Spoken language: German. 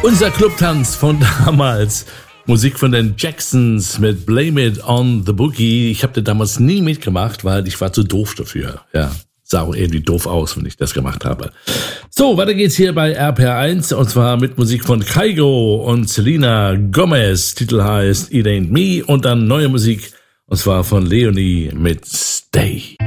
Unser Clubtanz von damals. Musik von den Jacksons mit Blame It on the Boogie. Ich habe da damals nie mitgemacht, weil ich war zu doof dafür. Ja, sah auch irgendwie doof aus, wenn ich das gemacht habe. So, weiter geht's hier bei RPR1 und zwar mit Musik von Kygo und Selena Gomez. Titel heißt It Ain't Me und dann neue Musik und zwar von Leonie mit Stay.